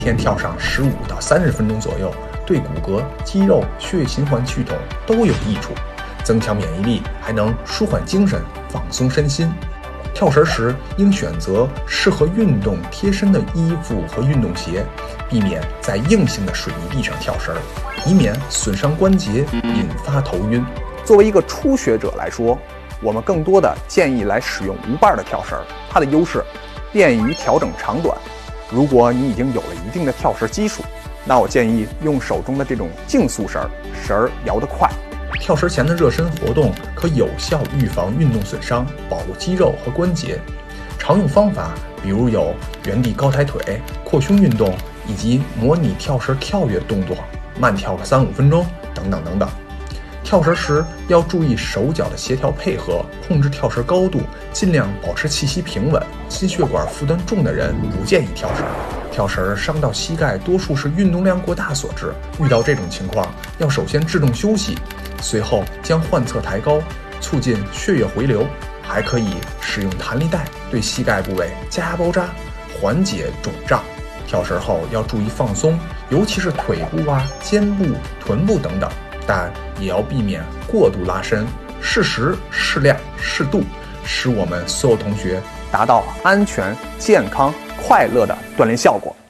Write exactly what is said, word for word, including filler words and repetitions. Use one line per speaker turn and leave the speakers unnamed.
天跳上十五到三十分钟左右，对骨骼、肌肉、血液循环系统都有益处，增强免疫力，还能舒缓精神、放松身心。跳绳时应选择适合运动贴身的衣服和运动鞋，避免在硬性的水泥地上跳绳，以免损伤关节，引发头晕。作为一个初学者来说，我们更多的建议来使用无把的跳绳，它的优势便于调整长短。如果你已经有了一定的跳绳基础，那我建议用手中的这种竞速绳，绳儿摇得快。跳绳前的热身活动可有效预防运动损伤，保护肌肉和关节。常用方法比如有原地高抬腿、扩胸运动，以及模拟跳绳跳跃动作，慢跳个三五分钟等等等等。跳绳时要注意手脚的协调配合，控制跳绳高度，尽量保持气息平稳。心血管负担重的人不建议跳绳。跳绳伤到膝盖多数是运动量过大所致，遇到这种情况要首先制动休息，随后将患侧抬高，促进血液回流。还可以使用弹力带对膝盖部位加压包扎，缓解肿胀。跳绳后要注意放松，尤其是腿部啊、肩部、臀部等等，但也要避免过度拉伸，适时、适量、适度，使我们所有同学达到安全、健康、快乐的锻炼效果。